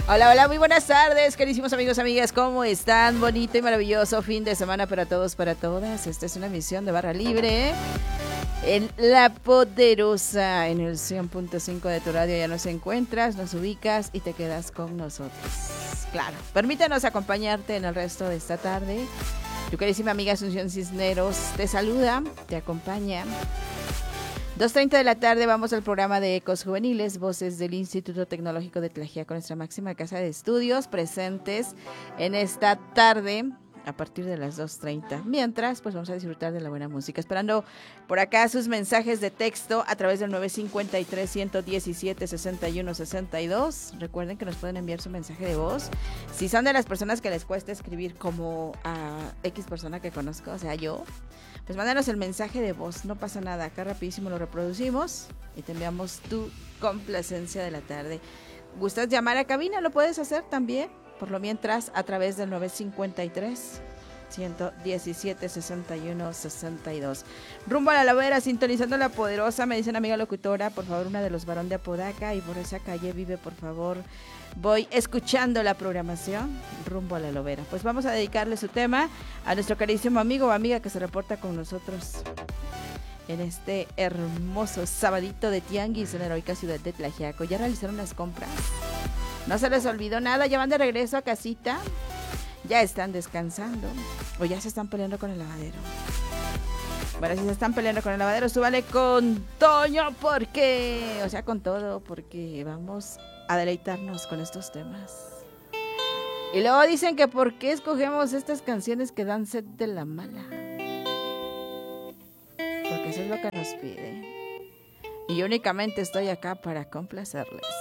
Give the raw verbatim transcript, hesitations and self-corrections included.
Hola, hola, muy buenas tardes, carísimos amigos, amigas, ¿cómo están? Bonito y maravilloso fin de semana para todos, para todas. Esta es una emisión de Barra Libre en La Poderosa, en el cien punto cinco de tu radio. Ya nos encuentras, nos ubicas y te quedas con nosotros. Claro, permítanos acompañarte en el resto de esta tarde. Tu carísima amiga Asunción Cisneros te saluda, te acompaña. dos treinta de la tarde vamos al programa de Ecos Juveniles, voces del Instituto Tecnológico de Tlaxiaco, nuestra máxima casa de estudios, presentes en esta tarde a partir de las dos treinta. Mientras, pues vamos a disfrutar de la buena música. Esperando por acá sus mensajes de texto a través del nueve cinco tres, uno uno siete, seis uno seis dos. Recuerden que nos pueden enviar su mensaje de voz. Si son de las personas que les cuesta escribir como a X persona que conozco, o sea, yo, pues mándanos el mensaje de voz, no pasa nada, acá rapidísimo lo reproducimos y te enviamos tu complacencia de la tarde. ¿Gustas llamar a cabina? Lo puedes hacer también, por lo mientras, a través del nueve cinco tres, uno uno siete, seis uno seis dos. Rumbo a la Lavera, sintonizando La Poderosa, me dice una amiga locutora, por favor, una de los Barón de Apodaca, y por esa calle vive, por favor. Voy escuchando la programación rumbo a la Lovera. Pues vamos a dedicarle su tema a nuestro carísimo amigo o amiga que se reporta con nosotros en este hermoso sabadito de tianguis en la heroica ciudad de Tlaxiaco. ¿Ya realizaron las compras? ¿No se les olvidó nada? ¿Ya van de regreso a casita? ¿Ya están descansando? ¿O ya se están peleando con el lavadero? Bueno, si se están peleando con el lavadero, súbale con Toño, porque, o sea, con todo, porque vamos a deleitarnos con estos temas. Y luego dicen que por qué escogemos estas canciones que dan sed de la mala. Porque eso es lo que nos pide. Y yo únicamente estoy acá para complacerles.